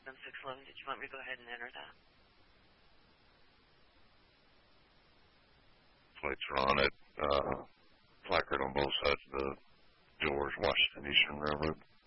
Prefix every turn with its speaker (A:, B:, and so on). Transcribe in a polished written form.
A: 611. Did you want me to go ahead and enter that?
B: Plates are on it. Placard on both sides of the doors, Washington Eastern Railroad.